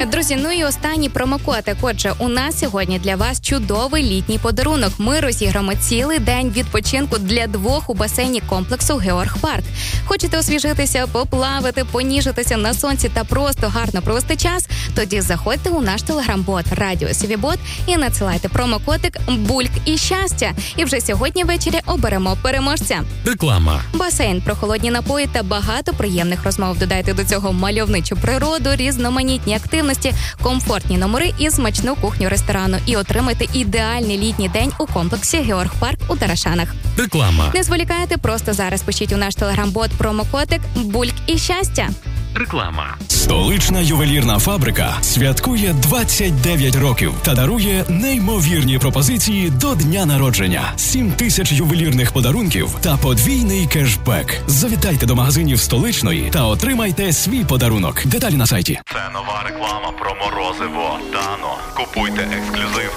Друзі, ну і останній промокодик. Отже, у нас сьогодні для вас чудовий літній подарунок. Ми розіграємо цілий день відпочинку для 2 у басейні комплексу Георг Парк. Хочете освіжитися, поплавати, поніжитися на сонці та просто гарно провести час? Тоді заходьте у наш телеграм-бот Радіо Сівібот і надсилайте промокодик «Бульк і щастя». І вже сьогодні ввечері оберемо переможця. Реклама. Басейн, прохолодні напої та багато приємних розмов. Додайте до цього мальовничу природу, різноманітні активності, комфортні номери і смачну кухню ресторану. І отримайте ідеальний літній день у комплексі Георг Парк у Тарашанах. Реклама. Не зволікайте, просто зараз пишіть у наш телеграм-бот промокодик «Бульк і щастя». Реклама. Столична ювелірна фабрика святкує 29 років та дарує неймовірні пропозиції до дня народження. 7 тисяч ювелірних подарунків та подвійний кешбек. Завітайте до магазинів Столичної та отримайте свій подарунок. Деталі на сайті. Це нова реклама про морозиво Дано. Купуйте ексклюзив